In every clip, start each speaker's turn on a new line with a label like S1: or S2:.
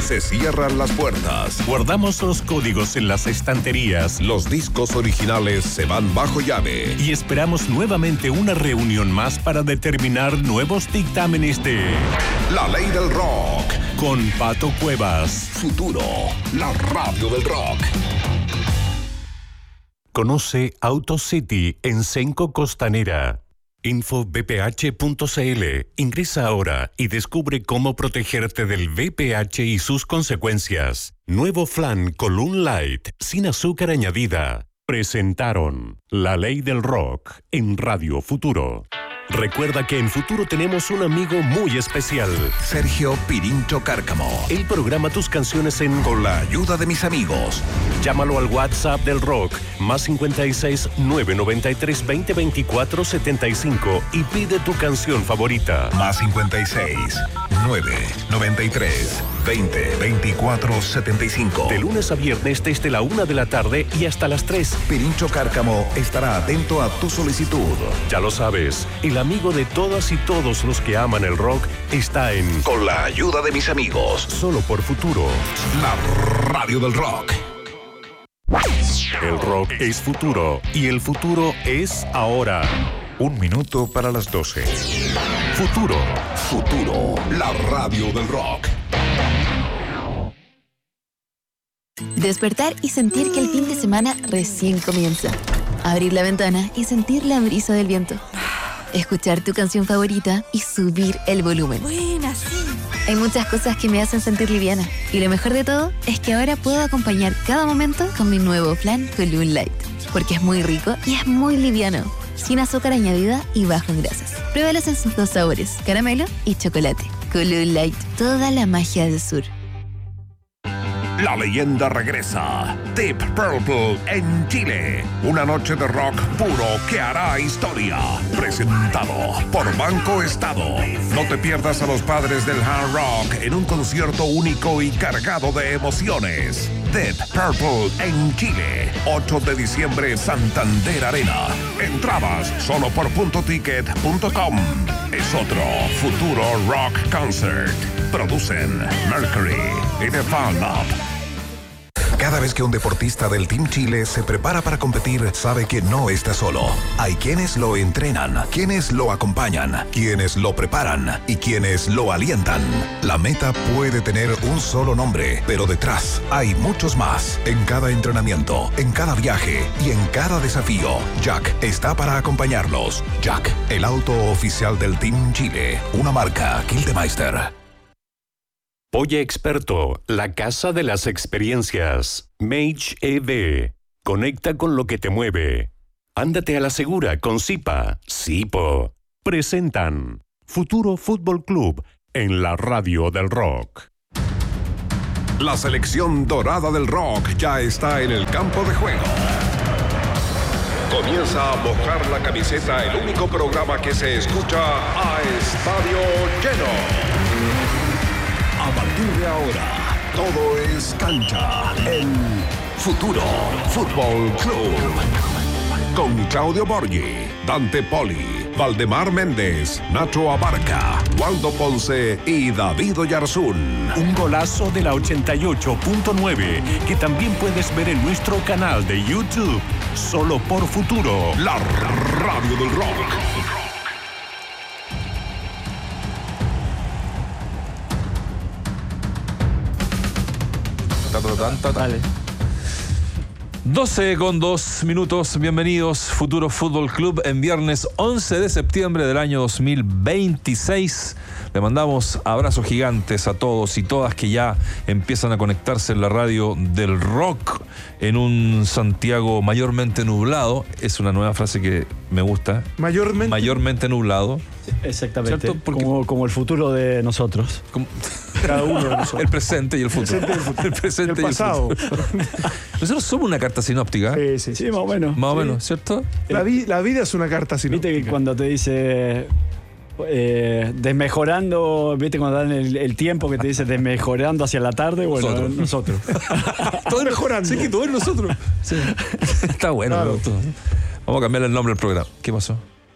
S1: Se cierran las puertas.
S2: Guardamos los códigos en las estanterías.
S1: Los discos originales se van bajo llave.
S2: Y esperamos nuevamente una reunión más para determinar nuevos dictámenes de
S1: La Ley del Rock.
S2: Con Pato Cuevas.
S1: Futuro, la radio del rock.
S2: Conoce AutoCity en Senco Costanera. Infobph.cl. Ingresa ahora y descubre cómo protegerte del VPH y sus consecuencias. Nuevo flan Column Light, sin azúcar añadida. Presentaron La Ley del Rock en Radio Futuro. Recuerda que en Futuro tenemos un amigo muy especial.
S1: Sergio Pirincho Cárcamo.
S2: Él programa tus canciones
S1: Con la ayuda de mis amigos.
S2: Llámalo al WhatsApp del rock, más 56 993 20 24 75 y pide tu canción favorita.
S1: Más 56 993 20 24 75.
S2: De lunes a viernes desde la 1 de la tarde y hasta las 3.
S1: Pirincho Cárcamo estará atento a tu solicitud.
S2: Ya lo sabes, el amigo de todas y todos los que aman el rock está en
S1: Con la ayuda de mis amigos.
S2: Solo por Futuro.
S1: La radio del rock.
S2: El rock es futuro y el futuro es ahora.
S1: 1 minuto para las 12.
S2: Futuro.
S1: Futuro, la radio del rock.
S3: Despertar y sentir que el fin de semana recién comienza. Abrir la ventana y sentir la brisa del viento. Escuchar tu canción favorita y subir el volumen.
S4: Buena, sí.
S3: Hay muchas cosas que me hacen sentir liviana. Y lo mejor de todo es que ahora puedo acompañar cada momento con mi nuevo plan Column Light. Porque es muy rico y es muy liviano. Sin azúcar añadida y bajo en grasas. Pruébalos en sus 2 sabores, caramelo y chocolate. Column Light, toda la magia del sur.
S1: La leyenda regresa. Deep Purple en Chile. Una noche de rock puro que hará historia. Presentado por Banco Estado. No te pierdas a los padres del hard rock en un concierto único y cargado de emociones. Deep Purple en Chile. 8 de diciembre, Santander Arena. Entradas solo por puntoticket.com. Es otro Futuro Rock Concert. Producen Mercury y The Fan Up. Cada vez que un deportista del Team Chile se prepara para competir, sabe que no está solo. Hay quienes lo entrenan, quienes lo acompañan, quienes lo preparan y quienes lo alientan. La meta puede tener un solo nombre, pero detrás hay muchos más. En cada entrenamiento, en cada viaje y en cada desafío, Jack está para acompañarlos. Jack, el auto oficial del Team Chile, una marca Gildemeister.
S2: Pollo Experto, la casa de las experiencias. Mage EV. Conecta con lo que te mueve. Ándate a la segura con Zipa. Zipo. Presentan Futuro Fútbol Club en la radio del rock.
S1: La selección dorada del rock ya está en el campo de juego. Comienza a mojar la camiseta, el único programa que se escucha a estadio lleno. A partir de ahora, todo es cancha en Futuro Fútbol Club. Con Claudio Borghi, Dante Poli, Valdemar Méndez, Nacho Abarca, Waldo Ponce y David Oyarzún.
S2: Un golazo de la 88.9 que también puedes ver en nuestro canal de YouTube. Solo por Futuro,
S1: la radio del rock.
S5: Dale. 12:02, bienvenidos Futuro Fútbol Club en viernes 11 de septiembre del año 2026. Le mandamos abrazos gigantes a todos y todas que ya empiezan a conectarse en la radio del rock en un Santiago mayormente nublado. Es una nueva frase que me gusta. Mayormente nublado.
S6: Exactamente, como el futuro de nosotros. Cada uno de nosotros.
S5: El presente y el futuro.
S6: El presente y el pasado.
S5: Nosotros somos una carta sinóptica.
S6: Sí, más o menos.
S5: Más o menos, ¿cierto?
S7: La vida es una carta sinóptica.
S6: Viste que cuando te dice desmejorando, viste cuando dan el tiempo que te dice desmejorando hacia la tarde, bueno, nosotros.
S5: Todo mejorando. Sí, que todo es nosotros. Sí. Está bueno. Claro. Vamos a cambiar el nombre del programa. ¿Qué pasó?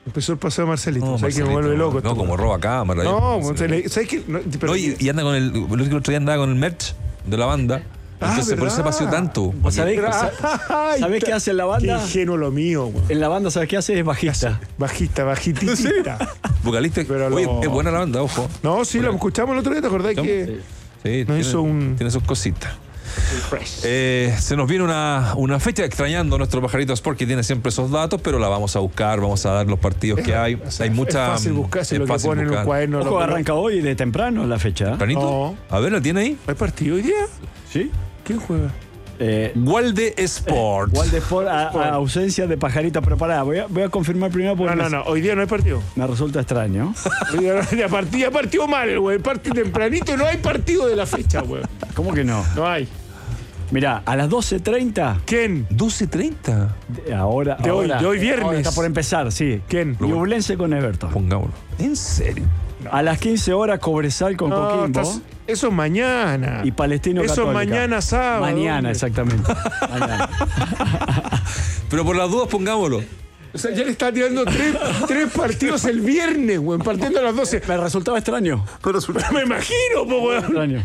S7: Empezó el paseo de Marcelito.
S5: No,
S7: ¿Sabes que me vuelve loco?
S5: No, como roba cámara.
S7: No, ¿sabes qué?
S5: No, y anda con el otro día andaba con el merch de la banda. Entonces por eso se paseó tanto.
S6: ¿Sabés qué hace en la banda?
S7: Qué ingenuo lo mío, güey.
S6: En la banda, ¿sabés qué hace? Es bajista.
S7: Bajitita.
S5: Vocalista. Oye, es buena la banda, ojo.
S7: No, sí, lo escuchamos el otro día, ¿te acordás que
S5: sí,
S7: nos hizo
S5: tiene sus cositas? Se nos viene una fecha extrañando a nuestro Pajarito Sport, que tiene siempre esos datos, pero la vamos a buscar, vamos a dar los partidos que hay. Hay mucha.
S7: Es fácil buscarse lo que pone en un cuaderno.
S6: Ojo, arranca hoy de temprano la fecha.
S5: ¿Tempranito?
S7: No.
S5: A ver, ¿la tiene ahí?
S7: ¿Hay partido hoy día?
S6: ¿Sí?
S7: ¿Quién juega?
S5: Walde Sport.
S6: Walde Sport a ausencia de Pajarito preparada. Voy a confirmar primero porque
S7: No, hoy día no hay partido.
S6: Me resulta extraño.
S7: Hoy día ya partió mal, güey. Parte tempranito, no hay partido de la fecha, güey.
S6: ¿Cómo que no?
S7: No hay.
S6: Mirá, a las 12:30.
S7: ¿Quién?
S5: 12:30.
S6: Ahora.
S7: De hoy viernes.
S6: Ahora está por empezar, sí.
S7: ¿Quién?
S6: Ñublense con Everton.
S5: Pongámoslo. ¿En serio?
S6: A las 15 horas Cobresal con Coquimbo.
S7: Eso es mañana.
S6: Y Palestino
S7: Católica. Eso es mañana sábado.
S6: Mañana, exactamente. Mañana.
S5: Pero por las dudas pongámoslo.
S7: O sea, ya le está tirando tres partidos el viernes, güey, partiendo a las 12.
S6: Me resultaba extraño.
S7: Me imagino, po, güey.
S6: Extraño.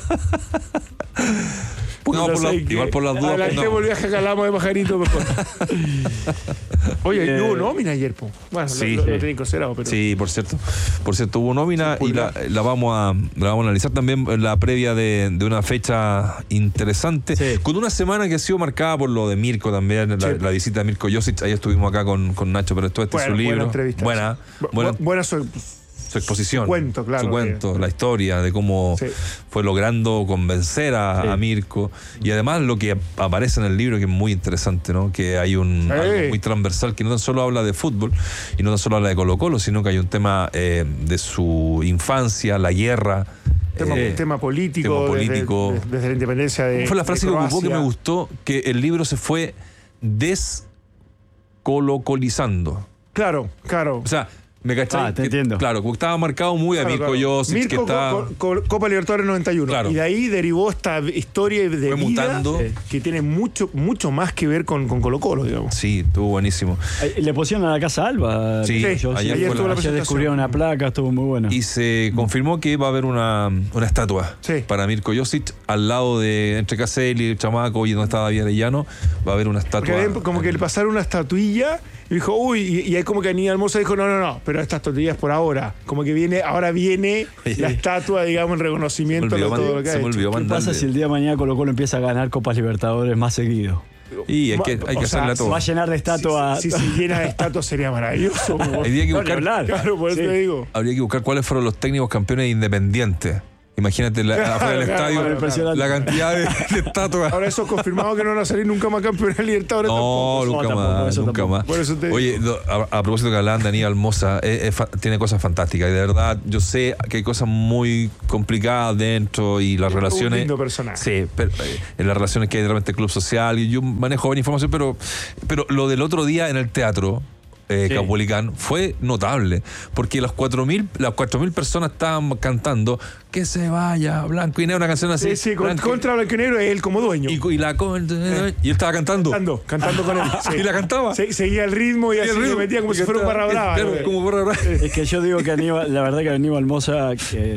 S5: Pongamos igual por las dudas.
S7: Adelantemos el viaje que hablamos de Pajarito mejor. Oye, hubo nómina ayer, po. Bueno,
S5: sí,
S7: lo tenéis considerado, pero.
S5: Sí, por cierto. Por cierto, hubo nómina y la vamos a analizar también en la previa de una fecha interesante. Sí. Con una semana que ha sido marcada por lo de Mirko también, la visita de Mirko Josic. Ahí estuvimos acá con Nacho, pero esto es su libro. Buena su exposición, su cuento, la historia de cómo fue logrando convencer a Mirko, y además lo que aparece en el libro, que es muy interesante, ¿no? Que hay algo muy transversal, que no tan solo habla de fútbol y no tan solo habla de Colo-Colo, sino que hay un tema de su infancia, la guerra.
S7: Tema político. Desde la independencia de.
S5: Fue la frase que ocupó, que me gustó, que el libro se fue descolocolizando.
S7: Claro.
S5: O sea, ¿me cachai?
S6: Te entiendo.
S5: Claro, porque estaba marcado muy a Mirko Josic, que está...
S7: Copa Libertadores 91. Claro. Y de ahí derivó esta historia de vida
S5: mutando,
S7: que tiene mucho más que ver con Colo-Colo, digamos.
S5: Sí, estuvo buenísimo.
S6: Le pusieron a la Casa Alba.
S5: Sí,
S6: ayer descubrieron una placa, estuvo muy buena.
S5: Y se confirmó que va a haber una estatua para Mirko Josic al lado de, entre Caselli y el Chamaco, y donde estaba David Arellano, va a haber una estatua.
S7: Porque como que le pasaron una estatuilla y dijo, y ahí como que Aníbal Mosa dijo, no, pero estas estatuillas por ahora. Como que ahora viene la estatua, digamos, en reconocimiento de todo lo que ha hecho.
S6: ¿Qué pasa si el día de mañana Colo-Colo empieza a ganar Copas Libertadores más seguido?
S5: Y hay que hacerla todo.
S6: Va a llenar de estatuas.
S7: Si llena de estatuas sería maravilloso.
S5: Habría que buscar,
S7: claro, por eso te digo.
S5: Habría que buscar cuáles fueron los técnicos campeones de Independiente. Imagínate afuera del estadio, la cantidad de estatuas.
S7: Ahora eso es confirmado que no van a salir nunca más campeones de Libertadores.
S5: No, nunca más.
S7: Por eso te
S5: Oye, a propósito que hablaban de Aníbal Mosa, tiene cosas fantásticas. Y de verdad, yo sé que hay cosas muy complicadas dentro y las relaciones.
S7: Un lindo personaje.
S5: Sí, pero, en las relaciones que hay realmente el club social. Y yo manejo buena información, pero lo del otro día en el teatro. Caupolicán fue notable, porque las 4.000 personas estaban cantando que se vaya Blanco y Negro, una canción así.
S7: Sí, contra Blanco y Negro, él como dueño.
S5: Y él estaba cantando
S7: con él.
S5: Y la cantaba.
S7: Seguía el ritmo y así se metía como si fuera un barra brava.
S5: Claro, como barra brava.
S6: Es que yo digo que la verdad que Aníbal Mosa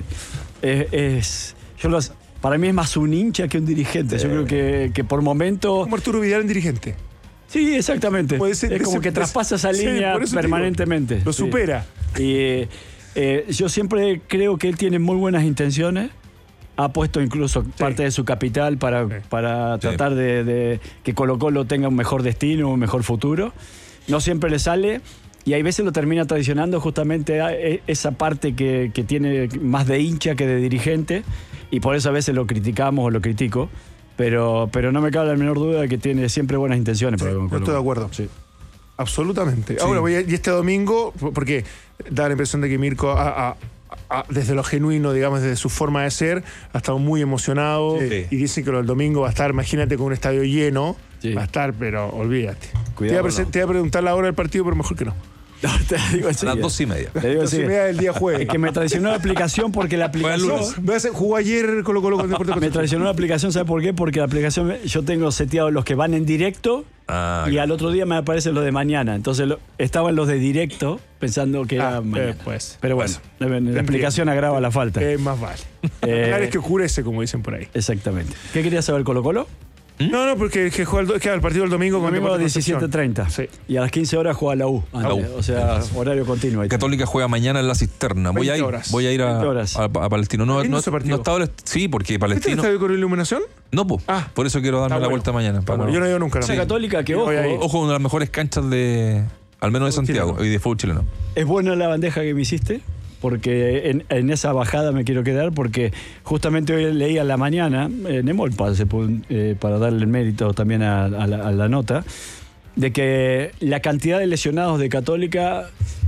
S6: para mí es más un hincha que un dirigente. Yo creo que por momento...
S7: Como Arturo Vidal, un dirigente.
S6: Sí, exactamente. Es como que traspasa esa línea permanentemente.
S7: Lo supera.
S6: Y yo siempre creo que él tiene muy buenas intenciones. Ha puesto incluso parte de su capital para tratar de que Colo-Colo tenga un mejor destino, un mejor futuro. No siempre le sale. Y hay veces lo termina traicionando justamente esa parte que tiene más de hincha que de dirigente. Y por eso a veces lo criticamos o lo critico. Pero no me cabe la menor duda de que tiene siempre buenas intenciones.
S7: Yo estoy de acuerdo. Sí. Absolutamente. Sí. Ahora, y este domingo, porque da la impresión de que Mirko, desde lo genuino, digamos, desde su forma de ser, ha estado muy emocionado. Sí. Y dicen que el domingo va a estar, imagínate, con un estadio lleno. Sí. Va a estar, pero olvídate. Cuidado, te iba a preguntar la hora del partido, pero mejor que no.
S6: No, te digo
S5: A las 2:30.
S6: Te digo
S7: 2:30 del día jueves.
S6: Es que me traicionó la aplicación porque la aplicación...
S7: Jugó ayer Colo-Colo con Deportes
S6: Me
S7: Concepción.
S6: traicionó la aplicación, ¿sabe por qué? Porque la aplicación, yo tengo seteados los que van en directo y al otro día me aparecen los de mañana. Entonces estaban los de directo pensando que era mañana.
S7: Pues.
S6: Pero bueno, la aplicación agrava la falta.
S7: Más vale. Claro, es que oscurece, como dicen por ahí.
S6: Exactamente. ¿Qué querías saber, Colo-Colo?
S7: No, porque queda el partido del domingo con
S6: Domingo a las
S7: Deportes Concepción.
S6: 17:30.
S7: Sí.
S6: Y a las 15 horas juega la U. O sea, horario continuo. Ahí.
S5: Católica juega mañana en la Cisterna. Voy a
S7: 20
S5: ir,
S7: horas.
S5: voy a, ir a,
S6: 20 horas.
S5: a Palestino. No
S7: ¿Lindo ese partido?
S5: estaba, sí, porque
S7: ¿Viste el
S5: Palestino.
S7: estadio con iluminación?
S5: No, pues. Por eso quiero darme
S7: Está
S5: la
S7: bueno.
S5: vuelta mañana.
S7: Está bueno. Yo no he ido nunca.
S6: Esa Católica que,
S7: Yo
S6: ojo,
S7: voy a ir.
S5: Ojo, una de las mejores canchas al menos de Santiago
S7: chileno.
S5: y de fútbol chileno.
S6: es buena la bandeja que me hiciste, porque en esa bajada me quiero quedar, porque justamente hoy leí a la mañana, en Emol, para darle el mérito también a la nota, de que la cantidad de lesionados de Católica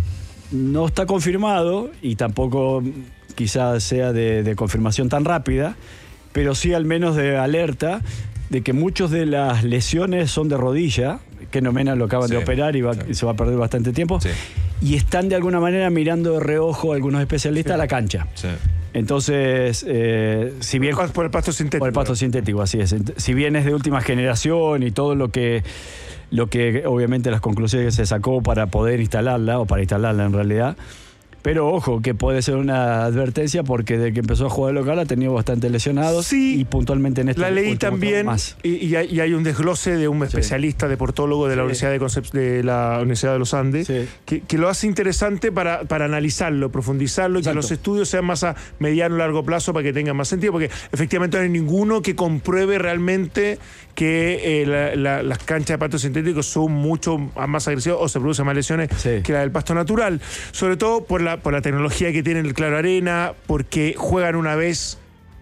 S6: no está confirmado y tampoco quizás sea de confirmación tan rápida, pero sí al menos de alerta de que muchas de las lesiones son de rodilla, que Nomena lo acaban de operar y se va a perder bastante tiempo, y están de alguna manera mirando de reojo algunos especialistas a la cancha.
S5: Sí.
S6: Entonces, si bien...
S7: Por el pasto sintético.
S6: Por el pasto sintético, así es. Si bien es de última generación y todo lo que obviamente las conclusiones que se sacó para poder instalarla, o para instalarla en realidad, pero ojo, que puede ser una advertencia porque desde que empezó a jugar local ha tenido bastante lesionados y puntualmente en este
S7: la leí
S6: último
S7: también
S6: más.
S7: y hay un desglose de un especialista deportólogo de la Universidad de la Universidad de los Andes que lo hace interesante para analizarlo, profundizarlo. Exacto. Y que los estudios sean más a mediano o largo plazo para que tengan más sentido, porque efectivamente no hay ninguno que compruebe realmente que las canchas de pasto sintético son mucho más agresivas o se producen más lesiones que la del pasto natural, sobre todo por la tecnología que tiene el Claro Arena, porque juegan una vez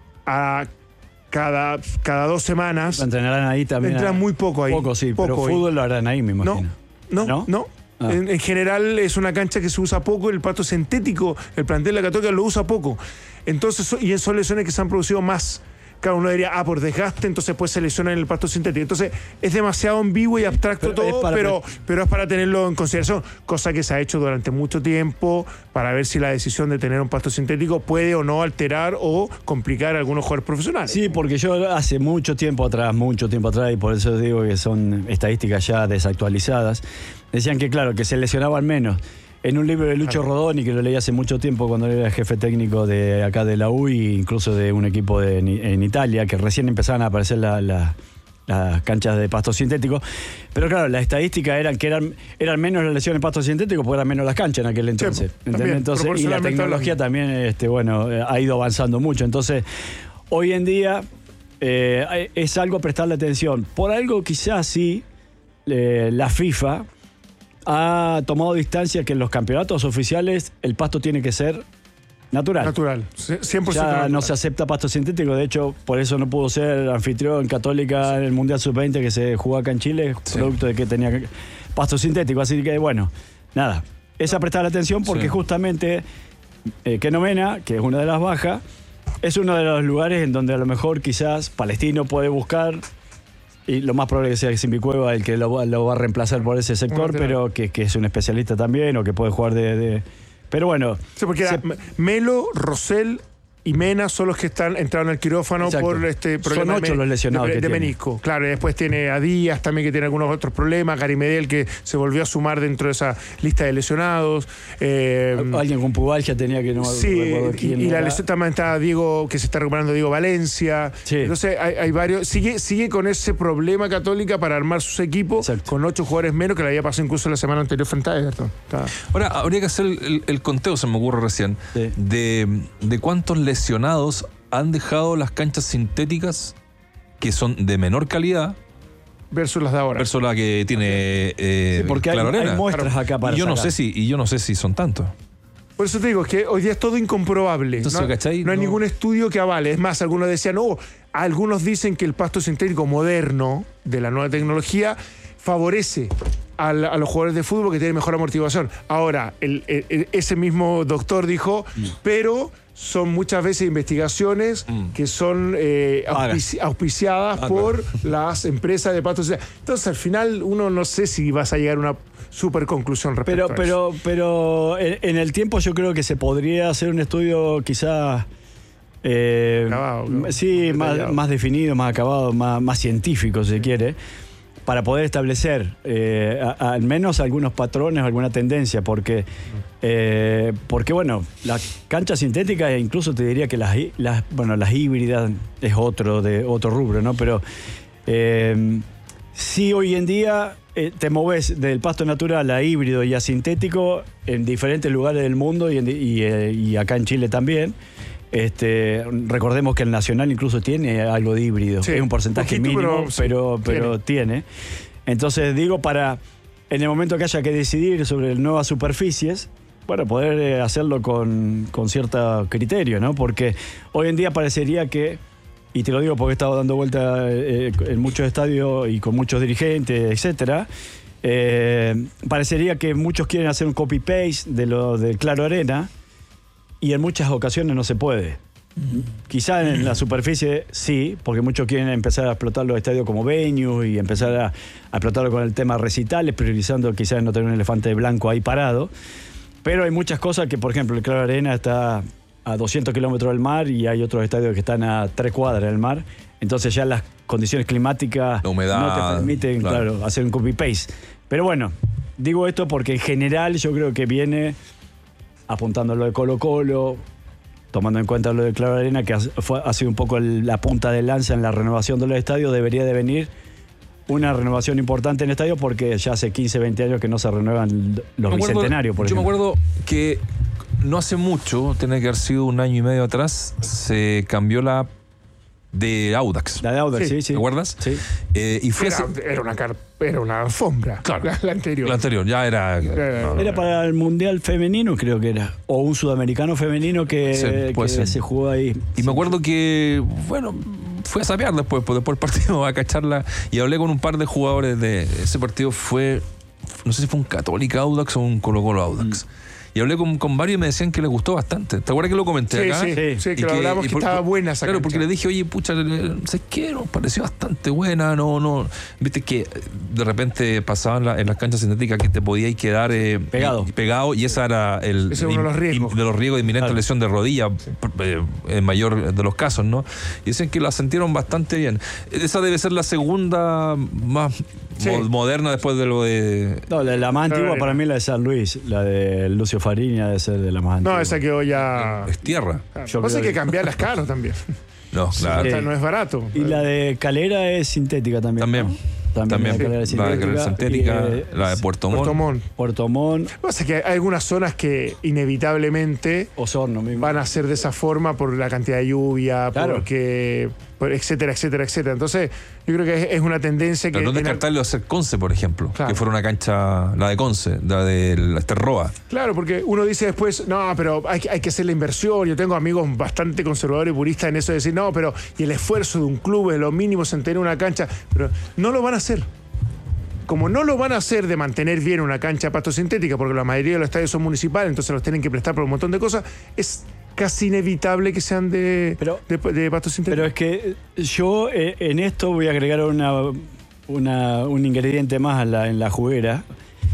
S7: a cada 2 semanas.
S6: Entrenarán ahí también.
S7: Entran muy poco ahí.
S6: Poco, sí, pero fútbol lo harán ahí, me imagino.
S7: No. En general es una cancha que se usa poco, el pasto sintético, el plantel de la Católica lo usa poco. Entonces, y son lesiones que se han producido más. Claro, uno diría, por desgaste, entonces pues se lesiona en el pasto sintético. Entonces, es demasiado ambiguo y abstracto pero es para tenerlo en consideración, cosa que se ha hecho durante mucho tiempo para ver si la decisión de tener un pasto sintético puede o no alterar o complicar a algunos jugadores profesionales.
S6: Sí, porque yo hace mucho tiempo atrás, y por eso digo que son estadísticas ya desactualizadas, decían que claro, que se lesionaban menos. En un libro de Lucho Rodoni, que lo leí hace mucho tiempo cuando era jefe técnico de acá de la U e incluso de un equipo en Italia, que recién empezaban a aparecer las canchas de pasto sintético. Pero claro, las estadísticas eran que eran menos las lesiones de pasto sintético porque eran menos las canchas en aquel entonces. Entonces, y la tecnología también ha ido avanzando mucho. Entonces, hoy en día es algo a prestarle atención. Por algo quizás sí, la FIFA ha tomado distancia que en los campeonatos oficiales el pasto tiene que ser natural.
S7: 100%
S6: ya
S7: natural.
S6: No se acepta pasto sintético, de hecho, por eso no pudo ser anfitrión Católica en el Mundial Sub-20 que se jugó acá en Chile, producto de que tenía pasto sintético. Así que, bueno, nada, es a prestar atención porque justamente Nomena, que es una de las bajas, es uno de los lugares en donde a lo mejor quizás Palestino puede buscar. Y lo más probable es que sea Simbicueva el que lo va a reemplazar por ese sector, pero que es un especialista también o que puede jugar Pero bueno.
S7: Sí, porque Melo, Rosell y Mena son los que entraron al quirófano por este problema.
S6: Son 8 los lesionados
S7: de menisco. Claro, y después tiene a Díaz también, que tiene algunos otros problemas. Gary Medel, que se volvió a sumar dentro de esa lista de lesionados.
S6: Alguien con pubalgia tenía que no recuerdo quién
S7: y
S6: era.
S7: la lesión también está Diego, que se está recuperando Diego Valencia. Sí. Entonces hay varios. Sigue con ese problema Católica para armar sus equipos. Exacto. Con 8 jugadores menos que le había pasado incluso la semana anterior frente a Everton.
S5: Ahora, habría que hacer el conteo, se me ocurre recién, de cuántos lesionados han dejado las canchas sintéticas que son de menor calidad
S7: versus las de ahora.
S5: Versus la que tiene
S6: porque
S5: Claro Arena.
S6: Hay muestras acá para
S5: yo no sé si son tantos.
S7: Por eso te digo, es que hoy día es todo incomprobable.
S5: Entonces,
S7: no hay ningún estudio que avale. Es más, algunos decían, algunos dicen que el pasto sintético moderno de la nueva tecnología favorece a los jugadores de fútbol que tienen mejor amortiguación. Ahora, ese mismo doctor dijo, pero son muchas veces investigaciones que son auspiciadas por las empresas de pasto. Entonces, al final, uno no sé si vas a llegar a una súper conclusión respecto a eso.
S6: Pero en el tiempo yo creo que se podría hacer un estudio quizás
S7: Acabado, ¿no?
S6: sí,
S7: Detallado.
S6: más definido, más acabado, más científico, si se quiere, para poder establecer al menos algunos patrones, alguna tendencia, porque bueno, las canchas sintéticas, incluso te diría que las híbridas es otro rubro, ¿no? Pero sí, hoy en día te moves del pasto natural a híbrido y a sintético en diferentes lugares del mundo y acá en Chile también. Recordemos que el Nacional incluso tiene algo de híbrido,
S7: Sí,
S6: es un porcentaje
S7: poquito,
S6: mínimo,
S7: pero
S6: tiene. Entonces digo, en el momento que haya que decidir sobre nuevas superficies, bueno, poder hacerlo con cierto criterio, ¿no? Porque hoy en día parecería que, y te lo digo porque he estado dando vuelta en muchos estadios y con muchos dirigentes, etcétera, parecería que muchos quieren hacer un copy-paste del Claro Arena, y en muchas ocasiones no se puede. Quizá en la superficie sí, porque muchos quieren empezar a explotar los estadios como venues y empezar a explotarlo con el tema recitales, priorizando quizás no tener un elefante blanco ahí parado. Pero hay muchas cosas que, por ejemplo, el Claro Arena está a 200 kilómetros del mar y hay otros estadios que están a 3 cuadras del mar. Entonces ya las condiciones climáticas
S5: la humedad,
S6: no te permiten, claro, hacer un copy-paste. Pero bueno, digo esto porque en general yo creo que viene apuntando a lo de Colo-Colo, tomando en cuenta lo de Claro Arena, que ha sido un poco la punta de lanza en la renovación de los estadios. Debería de venir una renovación importante en estadios porque ya hace 15, 20 años que no se renuevan los bicentenarios, por ejemplo.
S5: Yo me acuerdo que no hace mucho, tiene que haber sido un año y medio atrás, se cambió la de Audax.
S6: La de Audax, sí.
S5: ¿Te acuerdas?
S6: Sí.
S5: Y fue
S7: Era una alfombra.
S5: Claro.
S7: La anterior.
S5: La anterior, ya era...
S6: Era para el Mundial Femenino, creo que era. O un sudamericano femenino que se jugó ahí.
S5: Y me acuerdo que, bueno, fui a sapear después del partido, a cacharla, y hablé con un par de jugadores de ese partido. No sé si fue un Católica Audax o un Colo-Colo Audax. Y hablé con varios y me decían que les gustó bastante. ¿Te acuerdas que lo comenté acá?
S7: Sí, que lo hablamos, que estaba buena esa
S5: Claro,
S7: cancha.
S5: porque le dije, oye, pucha, ¿sabes qué? Nos pareció bastante buena. No. Viste que de repente pasaban en las canchas sintéticas que te podías quedar pegado, y esa era
S7: ese es uno de los riesgos.
S5: De los riesgos de inminente lesión de rodilla, en mayor de los casos, ¿no? Y dicen que la sintieron bastante bien. Esa debe ser la segunda más moderna después de lo de...
S6: No, la más antigua para mí la de San Luis, la de Lucio Fariña debe ser de la más antigua.
S7: No, esa quedó ya...
S5: Es tierra.
S7: Lo que pasa es que cambiarlas caro también.
S5: No, claro.
S7: No es barato.
S6: Y la de Calera es sintética también. También.
S5: La de Calera sintética, la de Puerto Montt.
S6: Puerto Montt.
S7: Lo que pasa es que hay algunas zonas que inevitablemente
S6: Osorno mismo.
S7: van a ser de esa forma por la cantidad de lluvia,
S6: Claro.
S7: etcétera. Entonces, yo creo que es una tendencia que...
S5: Pero no descartarlo de hacer Conce, por ejemplo,
S7: Claro.
S5: que fuera una cancha, la de Conce, la de la Esterroa.
S7: Claro, porque uno dice después, no, pero hay que hacer la inversión. Yo tengo amigos bastante conservadores y puristas en eso de decir, no, pero y el esfuerzo de un club es lo mínimo en tener una cancha, pero no lo van a hacer. Como no lo van a hacer de mantener bien una cancha de pasto sintética, porque la mayoría de los estadios son municipales, entonces los tienen que prestar por un montón de cosas, es casi inevitable que sean de pasto sintético.
S6: Pero es que yo en esto voy a agregar un ingrediente más en la juguera,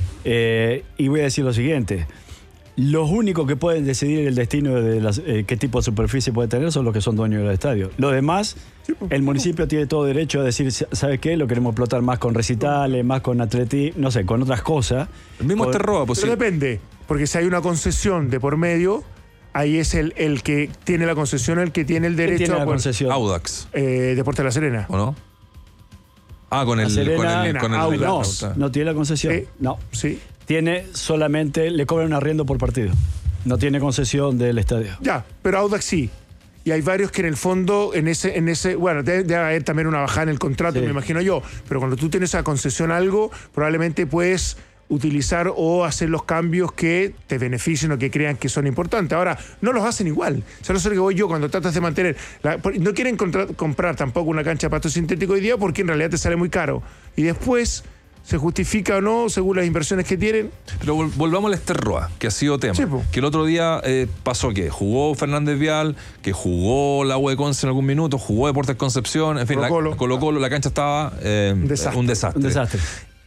S6: y voy a decir lo siguiente. Los únicos que pueden decidir el destino de qué tipo de superficie puede tener son los que son dueños del estadio. Lo demás, el municipio tiene todo derecho a decir, ¿sabes qué? Lo queremos explotar más con recitales, más con atletismo, no sé, con otras cosas.
S5: El mismo Esterroa, pues
S7: Pero
S5: sí.
S7: depende, porque si hay una concesión de por medio, ahí es el que tiene la concesión, el que tiene el
S6: ¿Quién
S7: derecho
S6: tiene
S7: a
S6: la
S7: poder-
S6: concesión?
S5: Audax,
S7: Deportes de la Serena.
S5: ¿o no? Ah, con
S6: La
S5: el...
S6: Serena,
S5: con el
S7: Audax.
S6: no tiene la concesión.
S7: Sí.
S6: No.
S7: Sí.
S6: Tiene solamente, le cobran un arriendo por partido. No tiene concesión del estadio.
S7: Ya, pero Audax sí. Y hay varios que en el fondo, bueno, debe haber también una bajada en el contrato,
S6: Sí.
S7: me imagino yo. Pero cuando tú tienes a concesión algo, probablemente puedes utilizar o hacer los cambios que te beneficien o que crean que son importantes. Ahora, no los hacen igual. O sea, no sé lo que voy yo cuando tratas de mantener... no quieren comprar tampoco una cancha de pasto sintético hoy día porque en realidad te sale muy caro. Y después... ¿Se justifica o no según las inversiones que tienen?
S5: Pero volvamos al Esterroa, que ha sido tema.
S7: Sí, po.
S5: Que el otro día pasó que jugó Fernández Vial, que jugó la U de Conce en algún minuto, jugó Deportes Concepción, en fin,
S7: Colo-Colo.
S5: Colo-Colo, la cancha estaba un desastre.
S6: Un desastre.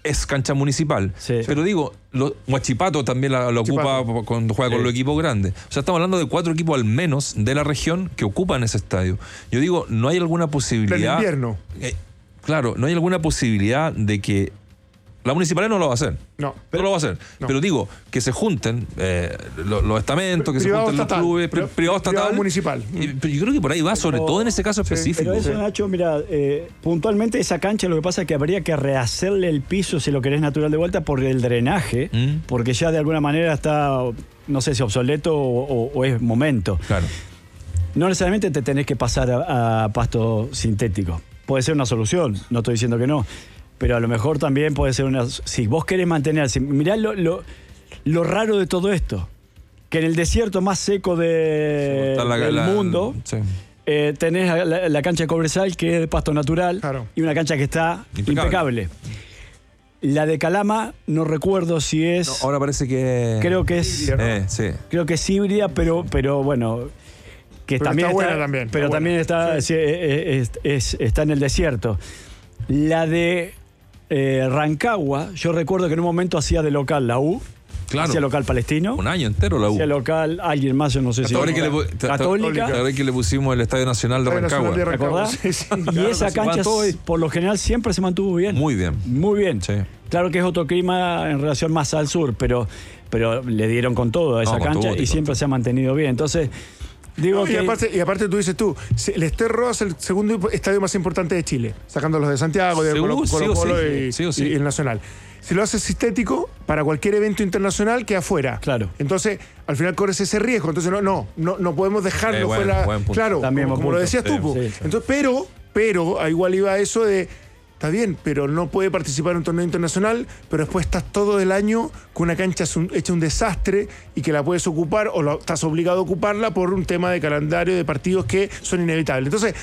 S5: es cancha municipal.
S6: Sí.
S5: Pero digo, Huachipato también lo ocupa cuando juega con los equipos grandes. O sea, estamos hablando de 4 equipos al menos de la región que ocupan ese estadio. Yo digo, ¿no hay alguna posibilidad?
S7: El invierno.
S5: Claro, ¿no hay alguna posibilidad de que la municipalidad no lo va a hacer?
S7: No.
S5: No lo va a hacer.
S7: No.
S5: Pero digo, que se junten los estamentos, que
S7: Privado
S5: se junten
S7: estatal,
S5: los clubes, privado estatal.
S7: privado municipal.
S5: Pero yo creo que por ahí va, sobre todo en ese caso específico.
S6: Pero eso, Nacho, mira, puntualmente esa cancha lo que pasa es que habría que rehacerle el piso, si lo querés natural de vuelta, por el drenaje, porque ya de alguna manera está, no sé si obsoleto o es momento.
S5: Claro.
S6: No necesariamente te tenés que pasar a pasto sintético. Puede ser una solución, no estoy diciendo que no. Pero a lo mejor también puede ser una... Si vos querés mantener... mirá lo raro de todo esto. Que en el desierto más seco del mundo tenés la cancha de Cobresal, que es de pasto natural,
S7: claro,
S6: y una cancha que está impecable. La de Calama, no recuerdo si es...
S5: No, ahora parece que...
S6: Creo que es...
S5: sí.
S6: Creo que es híbrida, pero bueno... Que
S7: pero
S6: también
S7: está buena también.
S6: Pero
S7: está
S6: también
S7: buena.
S6: está en el desierto. La de Rancagua, yo recuerdo que en un momento hacía de local la U,
S5: Claro.
S6: hacía local Palestino,
S5: Un año entero la U.
S6: hacía local alguien más, yo no sé si
S5: Ahora
S6: Católica.
S5: que le pusimos el Estadio Nacional de
S7: Estadio Nacional
S5: Rancagua.
S7: de
S6: ¿Te acordás?
S7: Sí, sí,
S6: Y
S7: claro,
S6: esa
S5: se
S6: cancha,
S5: va todo ahí.
S6: por lo general, siempre se mantuvo bien.
S5: Muy bien.
S6: Muy bien.
S5: Sí.
S6: Claro que es otro clima en relación más al sur, pero le dieron con todo a esa
S5: con
S6: cancha
S5: todo,
S6: y siempre se ha mantenido bien. Entonces, digo
S7: No,
S6: que...
S7: y aparte tú dices tú, el Ester Roa es el segundo estadio más importante de Chile, sacando los de Santiago, de
S5: Seguro,
S7: Colo-Colo
S5: sí o sí.
S7: y el Nacional. Si lo haces sintético, para cualquier evento internacional queda fuera.
S6: Claro.
S7: Entonces, al final corres ese riesgo. Entonces, no podemos dejarlo fuera.
S5: buen punto.
S7: Claro,
S6: También
S7: como
S6: buen
S7: lo
S6: punto.
S7: decías tú.
S5: Sí,
S7: po.
S6: sí, sí.
S7: Entonces, pero igual iba a eso de... Está bien, pero no puede participar en un torneo internacional, pero después estás todo el año con una cancha hecha un desastre y que la puedes ocupar o estás obligado a ocuparla por un tema de calendario de partidos que son inevitables. Entonces,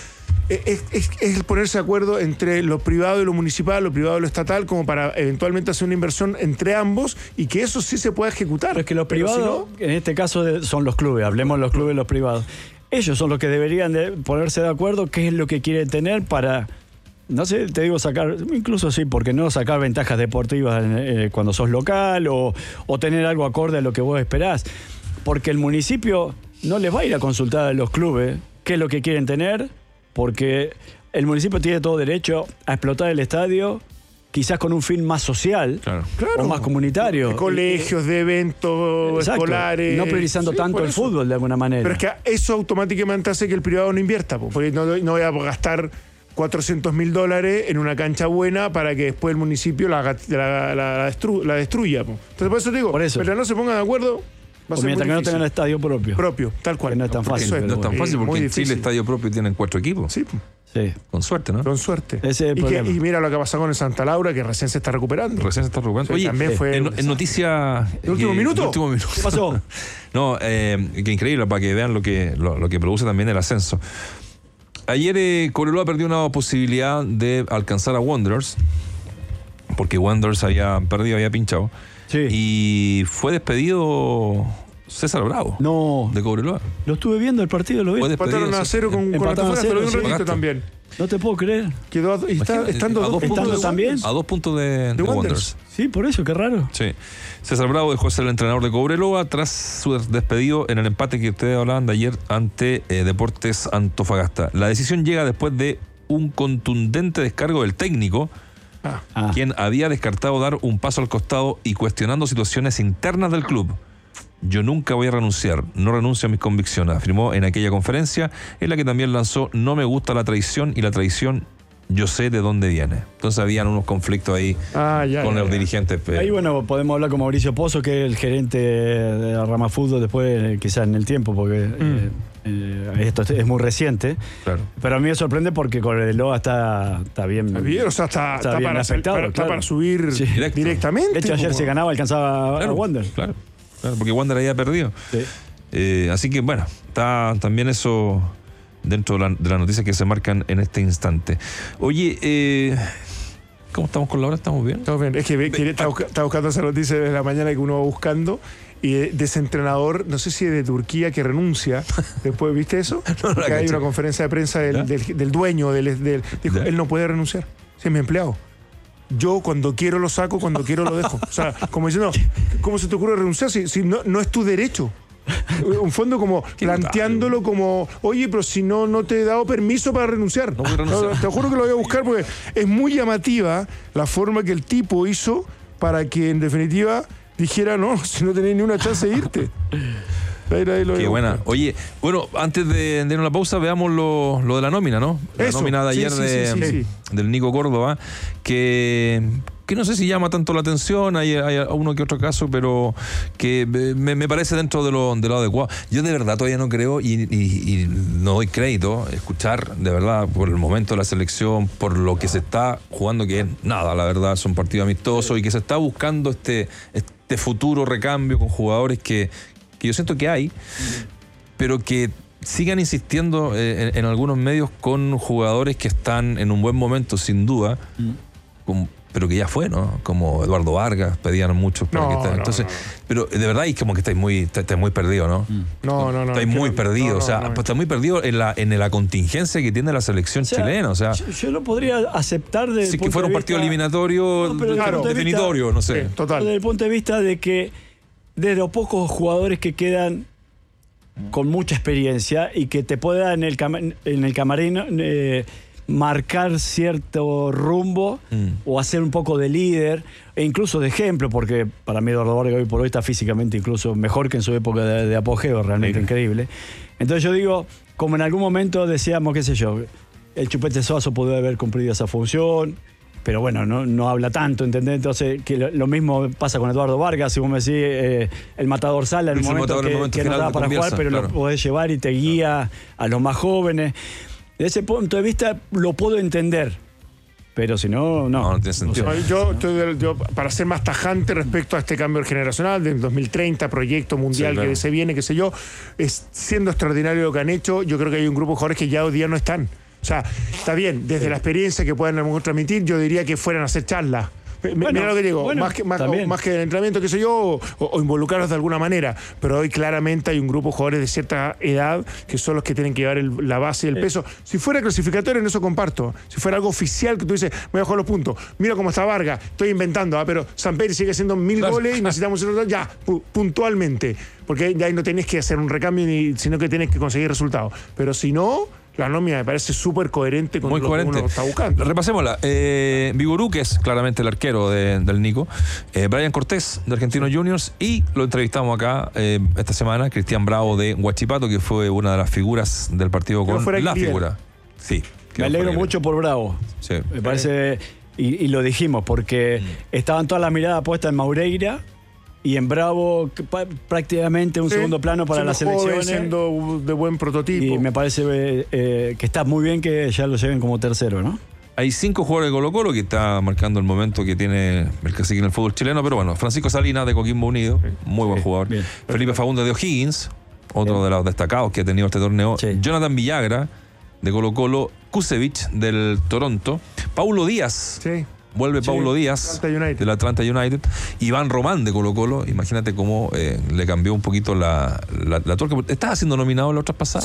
S7: es ponerse de acuerdo entre lo privado y lo municipal, lo privado y lo estatal, como para eventualmente hacer una inversión entre ambos y que eso sí se pueda ejecutar.
S6: Pero es que los
S7: Pero si
S6: privados,
S7: no,
S6: en este caso son los clubes, hablemos de los clubes y los privados. Ellos son los que deberían de ponerse de acuerdo qué es lo que quieren tener para, no sé, te digo sacar, incluso sí, porque no sacar ventajas deportivas cuando sos local o tener algo acorde a lo que vos esperás. Porque el municipio no les va a ir a consultar a los clubes qué es lo que quieren tener, porque el municipio tiene todo derecho a explotar el estadio, quizás con un fin más social
S5: Claro.
S6: o más comunitario.
S7: de colegios, de eventos
S6: Exacto,
S7: escolares.
S6: no priorizando
S7: Sí,
S6: tanto
S7: por
S6: el
S7: eso.
S6: fútbol de alguna manera.
S7: Pero es que eso automáticamente hace que el privado no invierta, porque no voy a gastar $400,000 en una cancha buena para que después el municipio la destruya. Entonces, por eso te digo,
S6: Por eso.
S7: pero no se pongan de acuerdo, va a
S6: O
S7: ser
S6: mientras
S7: muy
S6: que no
S7: difícil.
S6: tengan estadio propio.
S7: Tal cual.
S6: Que no es tan fácil,
S7: Eso
S6: pero
S5: No es tan
S6: bueno.
S5: fácil porque
S7: muy
S5: en Chile
S7: difícil.
S5: estadio propio tienen 4 equipos.
S7: Sí,
S6: Sí.
S5: Con suerte, ¿no?
S7: con suerte.
S6: Ese es el problema.
S7: Y mira lo que ha pasado con el Santa Laura, que recién se está recuperando.
S5: Recién se está recuperando.
S7: Sí,
S5: Oye,
S7: también fue un
S5: en
S7: desastre.
S5: noticia...
S7: ¿De último minuto?
S5: de último minuto.
S6: ¿Qué pasó?
S5: No, qué increíble, para que vean lo que produce también el ascenso. Ayer Cobreloa perdió una posibilidad de alcanzar a Wanderers, porque Wanderers había perdido, había pinchado.
S6: Sí.
S5: Y fue despedido César Bravo,
S6: No,
S5: de Cobreloa.
S6: lo estuve viendo el partido, lo vi.
S5: Fue
S7: Empataron
S5: despedido,
S7: a 0 con
S6: Empataron a
S7: Antofagasta, lo vi un
S6: 0, sí.
S7: ratito también.
S6: No te puedo creer.
S7: Quedó
S5: Imagínate,
S7: estando
S5: a dos
S6: estando
S5: puntos
S6: también.
S5: A 2 puntos de
S7: Wanderers.
S5: Wanderers.
S6: Sí, por eso, qué raro.
S5: Sí. César Bravo dejó de ser el entrenador de Cobreloa tras su despedido en el empate que ustedes hablaban de ayer ante Deportes Antofagasta. La decisión llega después de un contundente descargo del técnico,
S6: Ah.
S5: quien había descartado dar un paso al costado y cuestionando situaciones internas del club. Yo nunca voy a renunciar, no renuncio a mis convicciones, afirmó en aquella conferencia en la que también lanzó "No me gusta la traición y la traición yo sé de dónde viene". Entonces habían unos conflictos ahí con los dirigentes.
S6: Ahí, bueno, podemos hablar con Mauricio Pozo, que es el gerente de la rama fútbol, después quizás en el tiempo, porque esto es muy reciente.
S5: Claro.
S6: Pero a mí me sorprende porque Cobreloa está bien.
S7: Está bien, o sea, está
S6: bien
S7: para,
S6: afectado,
S7: está
S6: claro.
S7: para subir
S6: Sí.
S7: directamente.
S6: De hecho, ayer
S7: po.
S6: se ganaba, alcanzaba a Wander.
S5: Claro, porque Wander había perdido.
S6: Sí.
S5: Así que bueno, está también eso dentro de las noticias que se marcan en este instante. Oye, ¿cómo estamos con la hora? ¿Estamos bien?
S7: Estamos bien. Es que está buscando esa noticia desde la mañana que uno va buscando. Y de ese entrenador, no sé si es de Turquía, que renuncia. Después, ¿viste eso?
S5: No,
S7: Porque hay
S5: caché.
S7: una conferencia de prensa
S5: ¿Ya?
S7: del dueño. Dijo,
S5: ¿Ya?
S7: él no puede renunciar. Si es mi empleado. yo cuando quiero lo saco, cuando quiero lo dejo. O sea, como diciendo, ¿cómo se te ocurre renunciar si no es tu derecho? Un fondo como planteándolo como, oye, pero si no te he dado permiso para renunciar.
S5: No voy a renunciar.
S7: Te juro que lo voy a buscar porque es muy llamativa la forma que el tipo hizo para que en definitiva dijera, no, si no tenés ni una chance de irte.
S5: Qué buena. Oye, bueno, antes de irnos a la pausa, veamos lo de la nómina, ¿no? La nómina de ayer del Nico Córdoba, que no sé si llama tanto la atención, hay uno que otro caso, pero que me parece dentro de lo adecuado. Yo de verdad todavía no creo y no doy crédito escuchar, de verdad, por el momento de la selección, por lo que se está jugando, que es nada, la verdad, son partidos amistosos y que se está buscando este futuro recambio con jugadores que yo siento que hay, pero que sigan insistiendo en algunos medios con jugadores que están en un buen momento, sin duda, pero que ya fue, ¿no? Como Eduardo Vargas, pedían muchos para que estén. Entonces, pero de verdad es como que estáis muy perdidos, ¿no?
S7: No.
S5: Estáis muy perdidos, estáis muy perdidos en la contingencia que tiene la selección chilena, o sea.
S6: Yo lo podría aceptar desde
S5: si que fuera un partido eliminatorio, definitorio, no sé.
S7: Total.
S6: Desde el punto de vista de que de los pocos jugadores que quedan con mucha experiencia y que te puedan en el camarín marcar cierto rumbo o hacer un poco de líder e incluso de ejemplo, porque para mí Eduardo Vargas hoy por hoy está físicamente incluso mejor que en su época de apogeo, realmente increíble. Entonces yo digo, como en algún momento decíamos, qué sé yo, el Chupete Suazo pudo haber cumplido esa función, pero bueno, no habla tanto, ¿entendés? Entonces, que lo mismo pasa con Eduardo Vargas, si vos me decís, el matador Sala en el momento que no daba para jugar, pero lo podés llevar y te guía a los más jóvenes. Desde ese punto de vista lo puedo entender, pero si no
S5: tiene sentido.
S7: Yo, para ser más tajante respecto a este cambio generacional del 2030, proyecto mundial que se viene, qué sé yo, siendo extraordinario lo que han hecho, yo creo que hay un grupo de jugadores que ya hoy día no están. O sea, está bien, desde la experiencia que puedan a lo mejor transmitir, yo diría que fueran a hacer charlas. Mira lo que digo, más que el entrenamiento, qué sé yo, o involucrarlos de alguna manera. Pero hoy claramente hay un grupo de jugadores de cierta edad que son los que tienen que llevar la base y el peso. Si fuera clasificatorio, en eso comparto. Si fuera algo oficial que tú dices, voy a jugar los puntos. Mira cómo está Vargas, estoy inventando, pero Samperi sigue haciendo 1000 goles y necesitamos hacerlo ya, puntualmente. Porque ya ahí no tenés que hacer un recambio, sino que tenés que conseguir resultados. Pero si no, la nómina me parece súper coherente con lo que uno está buscando.
S5: Repasémosla. Vigorú, que es claramente el arquero del Nico. Brian Cortés, de Argentinos Juniors. Y lo entrevistamos acá esta semana, Cristian Bravo, de Huachipato, que fue una de las figuras del partido con la figura. Sí.
S6: Me alegro mucho por Bravo.
S5: Sí.
S6: Me parece, y lo dijimos, porque estaban todas las miradas puestas en Maureira, y en Bravo prácticamente un segundo plano para las selecciones,
S7: siendo de buen prototipo,
S6: y me parece que está muy bien que ya lo lleven como tercero, ¿no?
S5: Hay 5 jugadores de Colo-Colo que está marcando el momento que tiene el cacique en el fútbol chileno, pero bueno, Francisco Salinas de Coquimbo Unido, muy buen jugador. Bien. Felipe Fagundes de O'Higgins, otro de los destacados que ha tenido este torneo. Jonathan Villagra de Colo-Colo, Kusevich del Toronto, Paulo Díaz. Vuelve Paulo Díaz del Atlanta United. Iván Román de Colo-Colo. Imagínate cómo le cambió un poquito la tuerca. ¿Estás siendo nominado en las otras pasadas?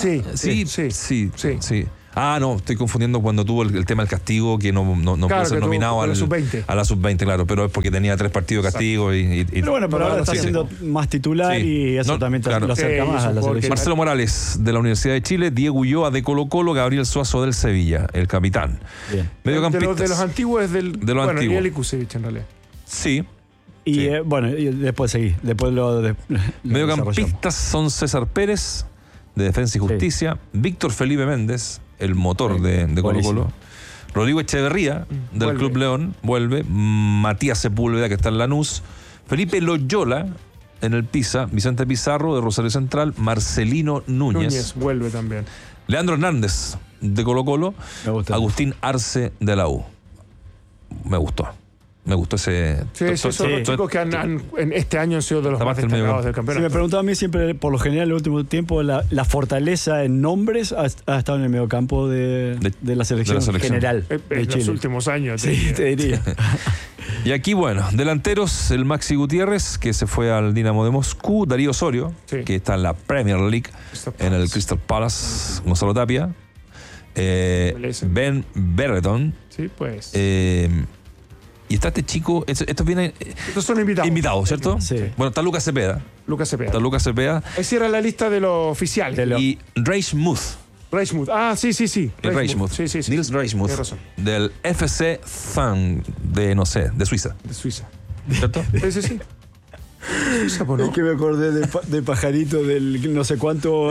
S5: Sí. Ah, no, estoy confundiendo cuando tuvo el tema del castigo, que no pudo ser nominado a la sub-20, claro, pero es porque tenía 3 partidos de castigo.
S6: Pero bueno, pero ahora está siendo más titular y eso también lo acerca más a la selección.
S5: Marcelo Morales de la Universidad de Chile, Diego Ulloa de Colo-Colo, Gabriel Suazo del Sevilla, el capitán.
S7: Bien. Mediocampistas. De los antiguos es Ariel y Kusevich en realidad.
S5: Sí.
S6: Y y después seguí.
S5: Mediocampistas son César Pérez de Defensa y Justicia, Víctor Felipe Méndez, el motor de Colo-Colo, Rodrigo Echeverría del Club León, vuelve, Matías Sepúlveda, que está en Lanús, Felipe Loyola en el Pisa, Vicente Pizarro de Rosario Central, Marcelino Núñez
S7: vuelve también,
S5: Leandro Hernández de Colo-Colo, Agustín Arce de la U. Me gustó ese.
S7: Son los chicos que en este año han sido de los más destacados del campeonato.
S6: Me preguntaba a mí siempre, por lo general, en el último tiempo, la fortaleza en nombres ha estado en el mediocampo de la selección general.
S7: En los últimos años.
S6: Sí, te diría.
S5: Y aquí, bueno, delanteros, el Maxi Gutiérrez, que se fue al Dinamo de Moscú, Darío Osorio, que está en la Premier League, en el Crystal Palace, Gonzalo Tapia, Ben Berreton.
S7: Sí, pues.
S5: Y está este chico, estos vienen
S7: Estos son invitados.
S5: invitados, ¿cierto?
S6: Sí.
S5: Bueno, está Lucas Cepeda.
S7: Lucas Cepeda.
S5: Está Lucas Cepeda
S7: Ahí cierra la lista de los oficiales.
S5: y Reismuth.
S7: Reismuth. Ah, sí.
S5: Reismuth.
S7: Sí.
S5: Nils Reismuth.
S7: Tienes razón.
S5: Del FC Zang de, no sé, de Suiza.
S7: De Suiza.
S5: ¿Cierto?
S7: Sí. Suiza, pues, ¿no?
S6: Es que me acordé de Pajarito del no sé cuánto,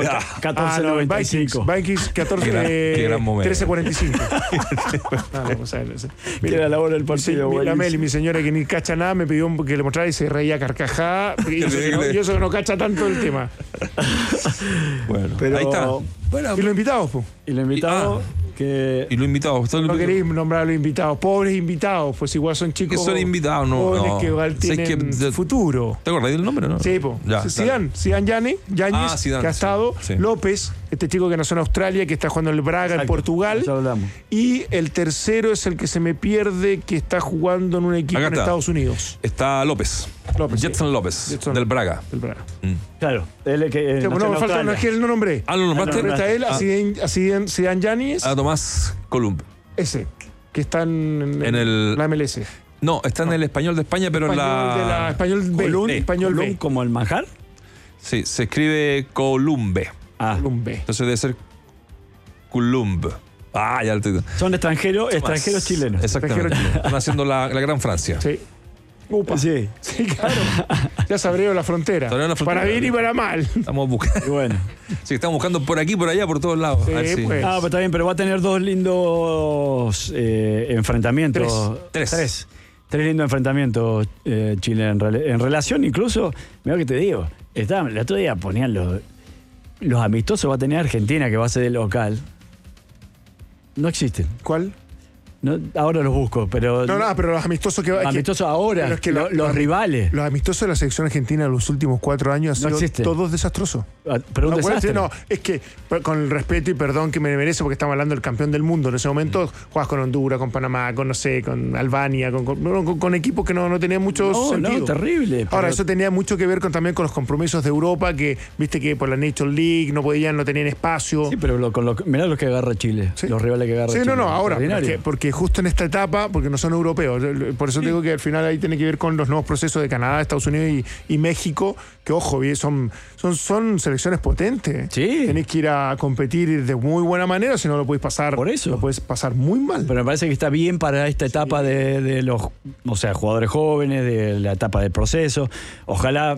S6: 1495.
S7: Vikings 14,
S5: Qué gran momento.
S7: 13:45. Pues,
S6: Que era la hora del partido.
S7: la
S6: buenísimo.
S7: Meli, mi señora que ni cacha nada, me pidió que le mostrara y se reía carcajada. Y eso que no cacha tanto el tema.
S5: Bueno,
S6: Pero-
S5: ahí está. Bueno,
S7: Y los invitados, pues.
S6: Y lo invitado que...
S5: y los invitados.
S7: No queréis nombrar a los invitados. Pobres invitados, pues igual son chicos.
S5: Que son invitados, no.
S7: Jóvenes
S5: no.
S7: que igual
S5: ¿Sabes
S7: tienen
S5: qué?
S7: futuro.
S5: ¿Te acordás del nombre, no?
S7: Sí, po.
S5: Ya,
S7: Zidane Yáñez,
S5: Zidane,
S7: que ha estado.
S5: sí.
S7: López, este chico que nació en Australia, que está jugando en el Braga, en
S6: Exacto,
S7: Portugal.
S6: ya hablamos.
S7: Y el tercero es el que se me pierde, que está jugando en un equipo
S5: Acá
S7: en
S5: está.
S7: Estados Unidos.
S5: Está López.
S7: sí.
S5: Jetson López,
S7: Jetson.
S5: del Braga.
S7: Del Braga.
S6: Claro, él es que...
S7: Sí, bueno, me falta uno, es que él no nombré.
S5: Ah, ¿lo nombraste?
S6: no,
S7: Está él, a Zidane Yáñez,
S5: A Tomás Columb.
S7: ese, que está en la MLS.
S5: No, está en el Español de España, pero en
S7: Español de la Español B.
S6: Colún,
S7: Español
S6: Colún
S7: B.
S6: como el manjar.
S5: Sí, se escribe Columbe.
S6: Ah,
S7: Colún B.
S5: Entonces debe ser Columb. Ah, ya lo estoy.
S6: son extranjeros chilenos.
S5: Exactamente.
S7: Extranjero
S5: Están haciendo la Gran Francia.
S7: Sí. Upa.
S6: Sí,
S7: Sí, claro. Ya se abrió la frontera.
S5: Se abrió la frontera.
S7: Para bien y para mal.
S5: Estamos buscando.
S6: y bueno.
S5: Sí, estamos buscando por aquí, por allá, por todos lados.
S7: Sí,
S5: A ver si-
S7: pues.
S6: Ah, pero está bien, pero va a tener dos lindos enfrentamientos.
S5: Tres.
S6: Tres lindos enfrentamientos Chile en relación incluso, mira que te digo, el otro día ponían los amistosos, va a tener Argentina que va a ser el local. No existen.
S7: ¿Cuál?
S6: No, ahora los busco, pero
S7: No, pero los amistosos que
S6: amistosos ahora,
S7: pero es que
S6: los rivales.
S7: Los amistosos de la selección argentina en los últimos 4 años
S6: No
S7: han sido
S6: existen.
S7: todos desastrosos.
S6: Pero un
S7: No,
S6: desastre.
S7: no, es que con el respeto y perdón que me merece, porque estamos hablando del campeón del mundo. En ese momento juegas con Honduras, con Panamá, con no sé, con Albania, con equipos que no tenían mucho sentido.
S6: No, terrible.
S7: Ahora,
S6: pero-
S7: eso tenía mucho que ver también con los compromisos de Europa, que viste que por la Nations League no tenían espacio.
S6: Sí, pero mirá los que agarra Chile,
S7: Sí.
S6: los rivales que agarra
S7: Sí,
S6: Chile.
S7: ahora,
S6: Extraordinario.
S7: porque justo en esta etapa, porque no son europeos, por eso digo que al final ahí tiene que ver con los nuevos procesos de Canadá, Estados Unidos y México, que ojo, son selecciones potentes.
S6: Sí.
S7: Tenés que ir a competir de muy buena manera, si no lo podés pasar.
S6: Por eso.
S7: Lo podés pasar muy mal.
S6: Pero me parece que está bien para esta etapa de los, o sea, jugadores jóvenes, de la etapa del proceso. Ojalá,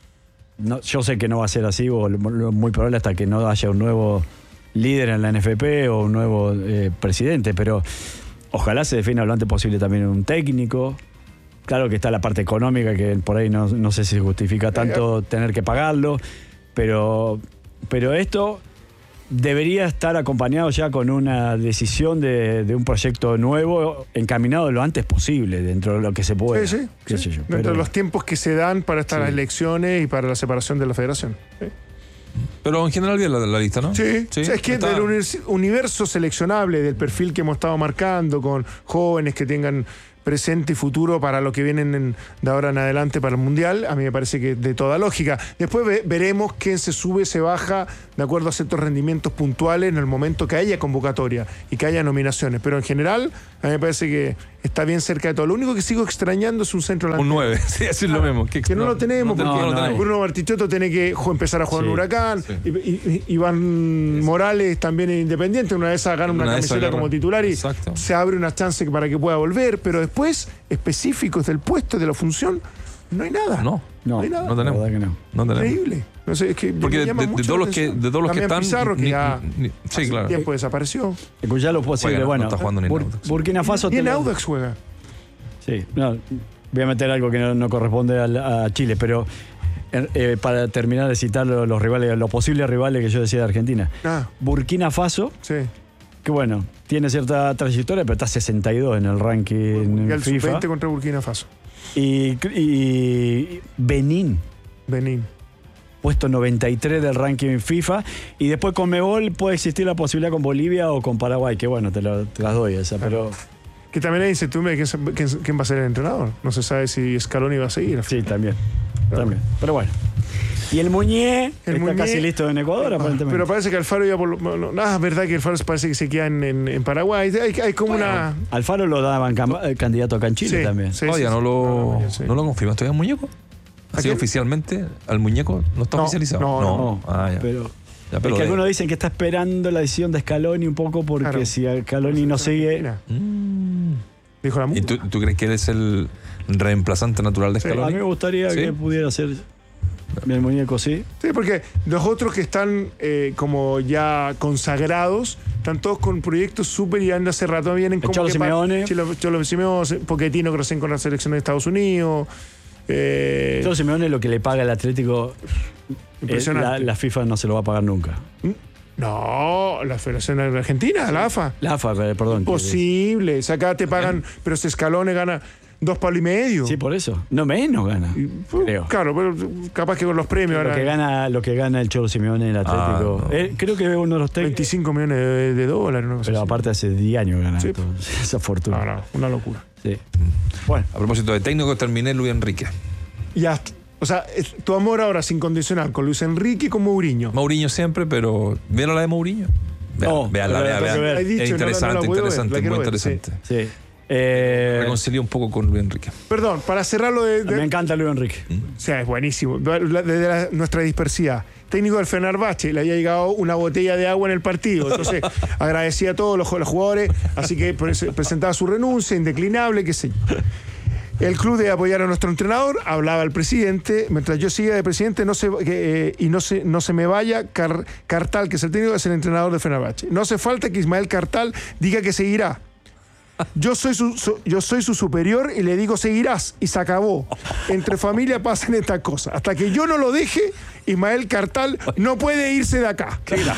S6: yo sé que no va a ser así, o muy probable hasta que no haya un nuevo líder en la NFP o un nuevo presidente, pero ojalá se defina lo antes posible también un técnico. Claro que está la parte económica, que por ahí no sé si justifica tanto tener que pagarlo, pero esto debería estar acompañado ya con una decisión de un proyecto nuevo encaminado lo antes posible, dentro de lo que se puede.
S7: Sí,
S6: qué sé yo.
S7: Dentro
S6: Pero-
S7: de los tiempos que se dan para estas elecciones y para la separación de la federación. Sí.
S5: Pero en general bien la lista, ¿no?
S7: Sí, es que
S5: Está-
S7: del universo seleccionable, del perfil que hemos estado marcando, con jóvenes que tengan presente y futuro para lo que vienen de ahora en adelante para el Mundial, a mí me parece que de toda lógica. Después veremos quién se sube, se baja, de acuerdo a ciertos rendimientos puntuales en el momento que haya convocatoria y que haya nominaciones. Pero en general, a mí me parece que está bien cerca de todo. Lo único que sigo extrañando es un centro
S5: Un
S7: delantero.
S5: 9, sí, así es lo mismo.
S7: Que no lo tenemos, porque
S5: no lo tenemos.
S7: Bruno Bartichotto tiene que empezar a jugar en
S6: Sí,
S7: Huracán.
S5: sí.
S7: Iván Morales también es independiente. Una de esas gana una
S5: Una de esas
S7: camiseta
S5: agarra.
S7: como titular y
S5: Exacto.
S7: se abre una chance para que pueda volver. Pero después, específicos del puesto, de la función, no hay nada.
S5: No,
S6: No,
S7: hay nada.
S5: no tenemos.
S6: la verdad que no.
S5: no tenemos.
S7: Increíble. No sé, es que
S5: Porque
S7: me
S5: de
S7: llama mucho
S5: todos
S7: la
S5: los que
S7: atención.
S5: de todos los que
S7: También
S5: están
S7: Pizarro, que ya
S5: sí,
S7: hace
S5: claro.
S7: tiempo desapareció.
S6: Escuchá lo posible.
S5: Juega, no
S6: bueno,
S5: está jugando ni en Audax.
S6: Burkina Faso.
S7: Y en
S6: te lo-
S7: Audax juega.
S6: Sí, no, voy a meter algo que no corresponde a Chile, pero para terminar de citar los rivales, los posibles rivales que yo decía de Argentina.
S7: Ah,
S6: Burkina Faso,
S7: sí.
S6: que bueno, tiene cierta trayectoria, pero está 62 en el ranking
S7: Y el
S6: FIFA.
S7: sub-20 contra Burkina Faso.
S6: Y Benín,
S7: Benín.
S6: puesto 93 del ranking FIFA. Y después con Conmebol puede existir la posibilidad con Bolivia o con Paraguay, que bueno, te las doy esa, pero
S7: Que también hay incertidumbre de quién va a ser el entrenador. No se sabe si Scaloni va a seguir.
S6: sí, también. Pero bueno. Y el Muñé
S7: El
S6: está
S7: Muñé-
S6: casi listo en Ecuador, aparentemente.
S7: Pero parece que Alfaro ya es verdad que Alfaro parece que se queda en Paraguay. Hay como una.
S6: Alfaro lo daban candidato acá en Chile también.
S7: Sí,
S5: Todavía
S7: sí,
S5: no lo
S7: sí.
S5: no lo confirman. ¿Todavía es muñeco?
S7: ¿A
S5: ¿Así
S7: qué?
S5: oficialmente? ¿Al muñeco no está
S7: No,
S5: oficializado?
S7: no.
S5: Ah, ya.
S6: Pero,
S5: Ya,
S6: es
S5: pero
S6: que
S5: de-
S6: algunos dicen que está esperando la decisión de Scaloni un poco porque
S7: Claro.
S6: si Scaloni no sigue.
S7: Mira,
S5: Mm.
S7: dijo la
S5: ¿Y
S7: mujer.
S5: tú crees que él es el reemplazante natural de
S6: A
S5: Scaloni?
S6: mí me gustaría
S5: ¿Sí?
S6: que pudiera ser el muñeco, sí.
S7: Sí, porque los otros que están como ya consagrados, están todos con proyectos súper y anda hace rato vienen como
S6: Cholo
S7: que
S6: Simeone.
S7: Cholo Simeone, Pochettino que recién con la selección de Estados Unidos.
S6: Cholo Simeone lo que le paga el Atlético,
S7: Impresionante.
S6: la FIFA no se lo va a pagar nunca.
S7: No, la Federación Argentina, la AFA.
S6: La AFA, perdón.
S7: Imposible. Si acá te pagan, pero si Scaloni gana 2 palos y medio.
S6: Sí, por eso. No menos gana. Creo.
S7: Claro, pero capaz que con los premios
S6: Lo que gana el Cholo Simeone en el Atlético.
S5: no.
S6: Creo que es uno de los técnicos.
S7: 25 millones de dólares. Una cosa
S6: Pero
S7: así.
S6: aparte hace 10 años gana
S7: Sí.
S6: esa fortuna.
S7: No, una locura.
S6: Sí. Bueno,
S5: A propósito de técnico, terminé Luis Enrique.
S7: Ya, o sea, tu amor ahora es incondicional con Luis Enrique y con Mourinho.
S5: Mourinho siempre, pero ¿vieron la de Mourinho?
S6: No,
S5: Veanla,
S6: pero
S5: vean.
S6: tengo que ver.
S7: He dicho,
S5: Es
S7: no la
S5: interesante,
S7: puedo ver,
S5: interesante,
S7: la quiero
S5: muy
S7: ver,
S5: interesante.
S6: sí.
S5: Reconcilié un poco con Luis Enrique.
S7: Perdón, para cerrarlo
S6: Me encanta Luis Enrique.
S7: O sea, es buenísimo. Desde nuestra dispersidad. Técnico del Fenerbahce, le había llegado una botella de agua en el partido. Entonces, agradecía a todos los jugadores, así que presentaba su renuncia, indeclinable, qué sé yo. El club debe apoyar a nuestro entrenador, hablaba el presidente, mientras yo siga de presidente no se me vaya Cartal, que es el técnico, es el entrenador de Fenerbahce. No hace falta que Ismael Cartal diga que seguirá. Yo soy su superior y le digo seguirás y se acabó. Entre familia pasan estas cosas. Hasta que yo no lo deje, Ismael Cartal no puede irse de acá.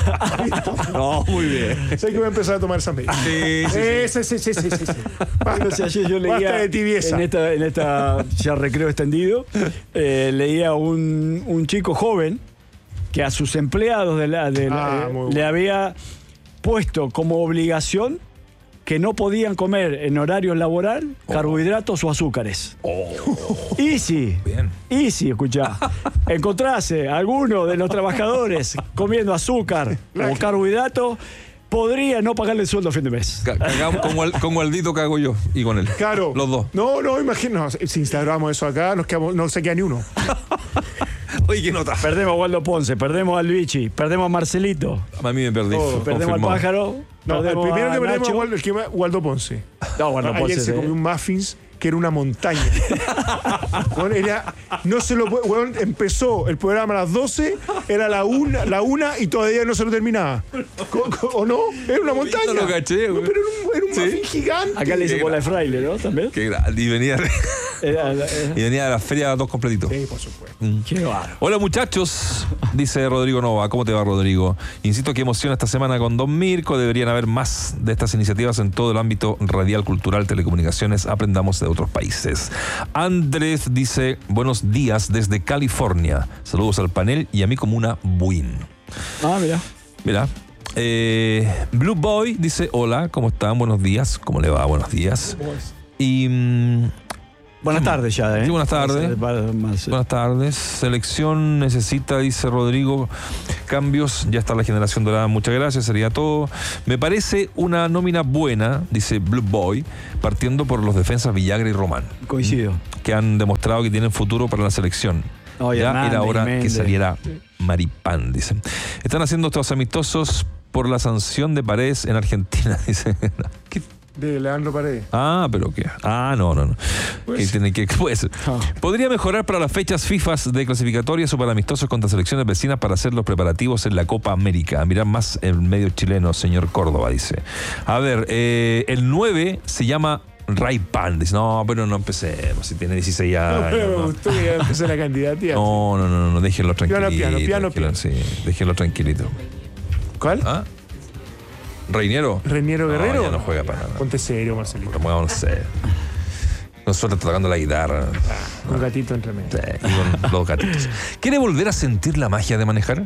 S5: No, muy bien.
S7: Sé que voy a empezar a tomar esa medida. Sí.
S6: O sea, yo leía
S7: Basta de tibieza.
S6: en esta ya recreo extendido, leía un chico joven que a sus empleados
S7: muy bueno.
S6: le había puesto como obligación que no podían comer en horario laboral carbohidratos o azúcares. Easy.
S5: Bien.
S6: Easy, escuchá. Encontrase a alguno de los trabajadores comiendo azúcar o carbohidratos, podría no pagarle el sueldo a fin de mes.
S5: Cagamos con Gualdito cago yo y con él.
S7: Claro.
S5: Los dos.
S7: No, imagino. Si instauramos eso acá, no se queda ni uno.
S5: Oye, ¿qué nota?
S6: Perdemos a Waldo Ponce, perdemos a Luigi, perdemos a Marcelito,
S5: A mí me perdí.
S6: perdemos al
S5: Confirmado.
S6: Pájaro.
S7: No, el
S6: perdemos
S7: primero
S6: a
S7: que perdemos
S6: Nacho.
S7: es Waldo Ponce.
S6: No, Waldo Ponce.
S7: Ayer se
S6: sí.
S7: comió un muffins que era una montaña. Bueno, no se lo puede. Bueno, empezó el programa a las 12, era la una y todavía no se lo terminaba. ¿O no? Era una montaña.
S5: No lo caché, güey.
S7: Pero era un
S5: Sí.
S7: muffin gigante.
S6: Acá le hice bola de fraile, ¿no? También.
S5: Qué grande. Y venía de la feria dos completitos.
S7: Sí, por supuesto.
S6: Qué bárbaro.
S5: Hola muchachos, dice Rodrigo Nova. ¿Cómo te va, Rodrigo? Insisto que emociona esta semana con Don Mirko. Deberían haber más de estas iniciativas en todo el ámbito radial, cultural, telecomunicaciones. Aprendamos de otros países. Andrés dice, buenos días desde California. Saludos al panel y a mi comuna Buin.
S6: Ah, mira.
S5: Mira. Blue Boy dice, hola, ¿cómo están? Buenos días. ¿Cómo le va? Buenos días. Y...
S6: Buenas tardes ya, ¿eh?
S5: Sí, buenas tardes. Buenas tardes. Selección necesita, dice Rodrigo, cambios. Ya está la generación dorada. Muchas gracias. Sería todo. Me parece una nómina buena, dice Blue Boy, partiendo por los defensas Villagra y Román,
S6: Coincido.
S5: que han demostrado que tienen futuro para la selección.
S6: Oye,
S5: Ya
S6: Hernández,
S5: era hora que
S6: Méndez.
S5: saliera Maripán, dice. Están haciendo estos amistosos por la sanción de Paredes en Argentina, dice. ¿Qué?
S7: De Leandro Paredes.
S5: Ah, pero ¿qué? Ah, no.
S7: Pues-
S5: ¿Qué tiene que puede ser?
S6: Ah.
S5: ¿Podría mejorar para las fechas FIFA de clasificatorias o para amistosos contra selecciones vecinas para hacer los preparativos en la Copa América? A mirar más el medio chileno, señor Córdoba, dice. A ver, el 9 se llama Ray Pan. Dice, no, pero no empecemos. Si tiene 16 años.
S7: No, pero me
S5: no.
S7: gustó que ya empecé la candidatura.
S5: No, déjenlo tranquilito.
S7: Piano.
S5: Sí, déjenlo tranquilito.
S7: ¿Cuál?
S5: ¿Ah? ¿Reiniero?
S7: ¿Reiniero Guerrero?
S5: No, ya no juega para nada.
S7: Ponte serio, Marcelito.
S5: Pongámonos serio. Nosotros tocando la guitarra.
S7: Un gatito entre medio.
S5: Sí, y con los gatitos. ¿Quiere volver a sentir la magia de manejar?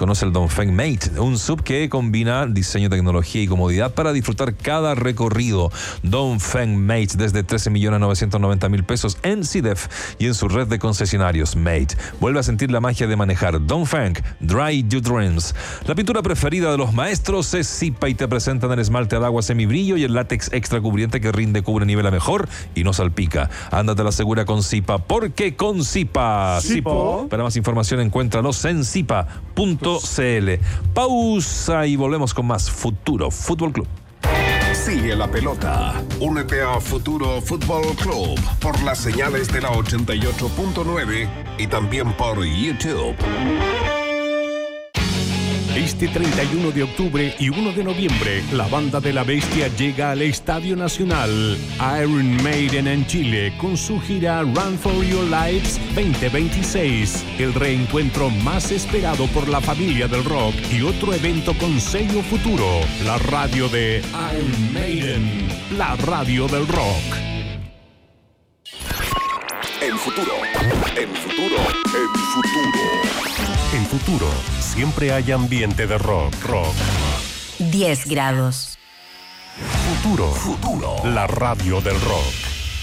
S5: Conoce el Dongfeng Mate, un sub que combina diseño, tecnología y comodidad para disfrutar cada recorrido. Dongfeng Mate desde 13.990.000 pesos en CDF y en su red de concesionarios. Mate, vuelve a sentir la magia de manejar. Dongfeng, Dry Your Dreams. La pintura preferida de los maestros es Zipa y te presentan el esmalte al agua semibrillo y el látex extra cubriente que rinde, cubre, nivela mejor y no salpica. Ándate a la segura con Zipa, porque con Zipa. Para más información encuéntralos en zipa.cl. Pausa y volvemos con más Futuro Fútbol Club.
S1: Sigue la pelota. Únete a Futuro Fútbol Club por las señales de la 88.9 y también por YouTube.
S2: Este 31 de octubre y 1 de noviembre, la Banda de la Bestia llega al Estadio Nacional Iron Maiden en Chile con su gira Run for Your Lives 2026, el reencuentro más esperado por la familia del rock y otro evento con sello Futuro, la radio de Iron Maiden, la radio del rock.
S1: En Futuro, en Futuro, en Futuro.
S2: En Futuro, siempre hay ambiente de rock.
S4: 10 grados.
S2: Futuro, la radio del rock.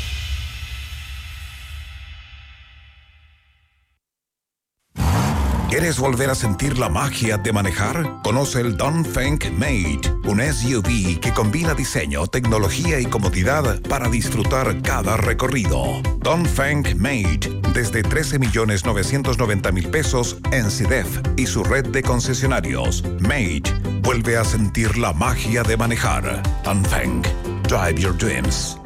S1: ¿Quieres volver a sentir la magia de manejar? Conoce el Dongfeng Mate, un SUV que combina diseño, tecnología y comodidad para disfrutar cada recorrido. Dongfeng Mate, desde 13.990.000 pesos en CDF y su red de concesionarios. Mate, vuelve a sentir la magia de manejar. Dongfeng, drive your dreams.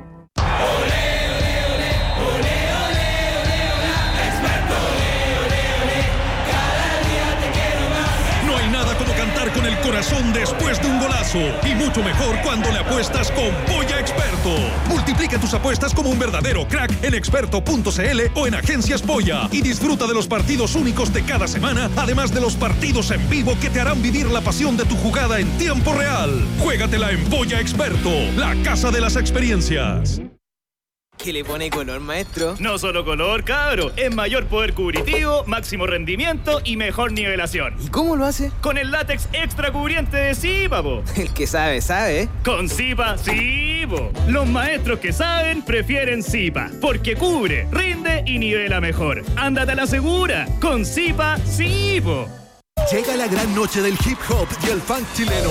S8: Con el corazón después de un golazo y mucho mejor cuando le apuestas con Polla Experto. Multiplica tus apuestas como un verdadero crack en experto.cl o en Agencias Polla y disfruta de los partidos únicos de cada semana, además de los partidos en vivo que te harán vivir la pasión de tu jugada en tiempo real. Juégatela en Polla Experto, la casa de las experiencias.
S9: ¿Qué le pone color, maestro?
S10: No solo color, cabro. Es mayor poder cubritivo, máximo rendimiento y mejor nivelación.
S9: ¿Y cómo lo hace?
S10: Con el látex extra cubriente de Zipa, po.
S9: El que sabe, sabe.
S10: Con Zipa, sí, po. Los maestros que saben prefieren Zipa, porque cubre, rinde y nivela mejor. Ándate a la segura. Con Zipa, sí, po.
S11: Llega la gran noche del hip hop y el funk chileno.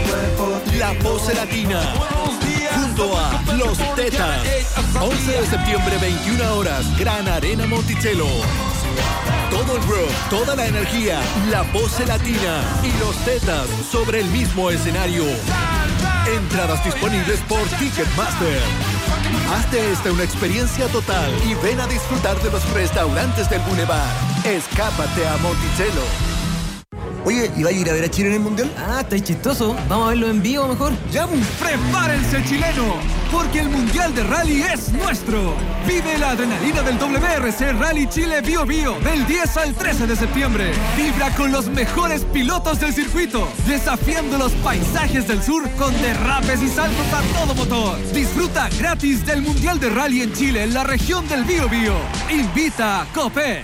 S11: La Pose Latina. Junto a Los Tetas. 11 de septiembre, 21 horas. Gran Arena Monticello. Todo el rock, toda la energía. La Pose Latina y Los Tetas sobre el mismo escenario. Entradas disponibles por Ticketmaster. Hazte esta una experiencia total y ven a disfrutar de los restaurantes del Boulevard. Escápate a Monticello.
S12: Oye, ¿y va a ir a ver a Chile en el Mundial?
S9: Ah, está chistoso. Vamos a verlo en vivo mejor.
S11: ¡Ya! ¡Prepárense, chilenos! Porque el Mundial de Rally es nuestro. Vive la adrenalina del WRC Rally Chile Bio Bio del 10 al 13 de septiembre. Vibra con los mejores pilotos del circuito, desafiando los paisajes del sur con derrapes y saltos a todo motor. Disfruta gratis del Mundial de Rally en Chile en la región del Bio Bio. Invita a Copec.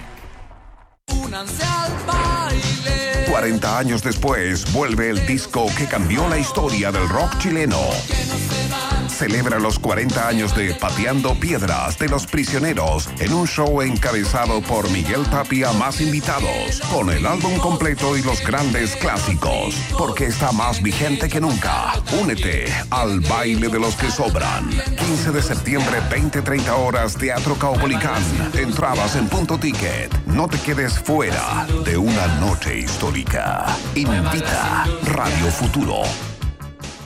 S13: Únanse al baile.
S1: 40 años después, vuelve el disco que cambió la historia del rock chileno. Celebra los 40 años de Pateando Piedras de Los Prisioneros en un show encabezado por Miguel Tapia más invitados, con el álbum completo y los grandes clásicos, porque está más vigente que nunca. Únete al baile de los que sobran. 15 de septiembre, 20-30 horas, Teatro Caupolicán. Entradas en Punto Ticket. No te quedes fuera de una noche histórica. Invita Radio Futuro.